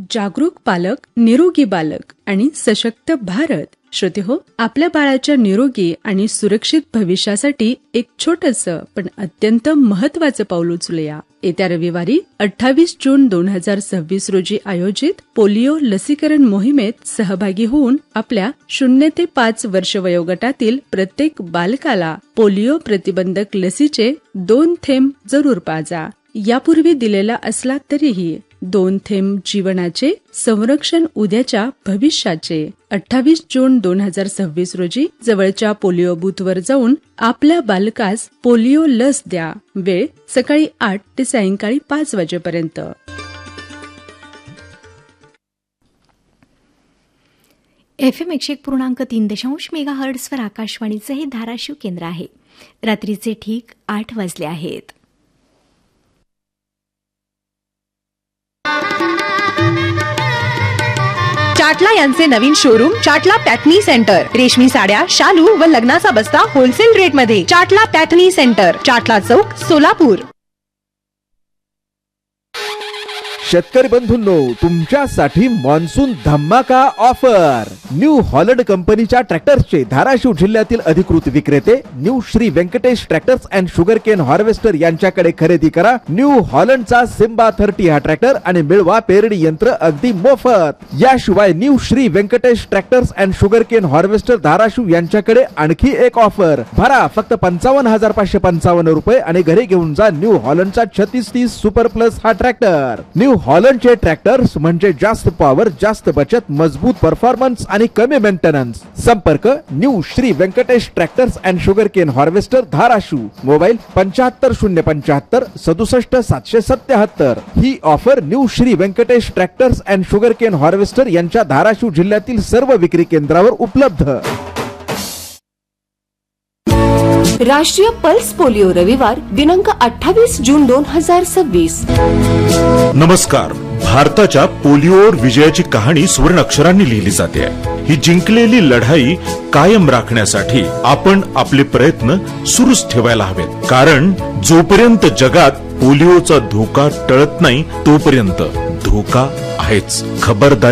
जागरूक पालक, निरोगी बालक आणि सशक्त भारत. श्रोतेहो, आपल्या बाळाच्या निरोगी आणि सुरक्षित भविष्यासाठी एक छोटंसं पण अत्यंत महत्वाचं पाऊल उचलूया. येत्या रविवारी 28 जून 2026 रोजी आयोजित पोलिओ लसीकरण मोहिमेत सहभागी होऊन आपल्या 0 ते 5 वर्ष वयोगटातील प्रत्येक बालकाला पोलिओ प्रतिबंधक लसीचे 2 थेंब जरूर पाजा. यापूर्वी दिलेला असला तरीही 2 थेंब जीवनाचे संरक्षण, उद्याच्या भविष्याचे. 28 जून 2026 रोजी जवळच्या पोलिओ बूथवर जाऊन आपल्या बालकास पोलिओ लस द्या. वेळ सकाळी 8 ते सायंकाळी 5 वाजेपर्यंत. FM 101.3 मेगाहर्ट्झवर आकाशवाणीचे हे धाराशिव केंद्र आहे. रात्रीचे ठीक 8 वाजले आहेत. चाटला यांचे नवीन शोरूम चाटला पॅटनी सेंटर. रेशमी साड्या, शालू व लग्नाचा बस्ता होलसेल रेट मध्ये. चाटला पॅटनी सेंटर, चाटला चौक, सोलापूर. शेतकरी बंधूंनो, तुमच्यासाठी मान्सून धमाका ऑफर. न्यू हॉलंड कंपनीच्या ट्रॅक्टर्सचे धाराशिव जिल्ह्यातील अधिकृत विक्रेते new Shri Venkatesh tractors and sugar cane harvester यांच्याकडे खरेदी करा. न्यू हॉलंडचा सिम्बा 30 हा ट्रॅक्टर आणि मिळवा पेरणी यंत्र अगदी मोफत. याशिवाय new Shri Venkatesh tractors and sugar cane harvester Dharashiv यांच्याकडे आणखी एक ऑफर. भरा फक्त 55,555 रुपये आणि घरी घेऊन जा न्यू हॉलंडचा 3630 सुपर प्लस हा ट्रॅक्टर. न्यू हॉलंडचे ट्रॅक्टर्स म्हणजे जास्त पॉवर, जास्त बचत, मजबूत परफॉर्मन्स आणि कमी मेंटेनन्स. संपर्क new Shri Venkatesh tractors and sugar cane harvester Dharashiv. Mobile 75 075 67 777. He offer new Shri Venkatesh tractors and sugar cane harvester यांच्या धाराशिव जिल्ह्यातील सर्व विक्री केंद्रावर उपलब्ध. राष्ट्रीय पल्स पोलिओ रविवार दिनांक 28 जून 2026. नमस्कार. भारताच्या पोलिओवर विजयाची कहाणी सुवर्ण अक्षरांनी लिहिली जाते. ही जिंकलेली लढाई कायम राखण्यासाठी आपण आपले प्रयत्न सुरूच ठेवायला हवेत. कारण जोपर्यंत जगात पोलिओचा धोका टळत नाही तोपर्यंत धोका आहेच. खबरदारी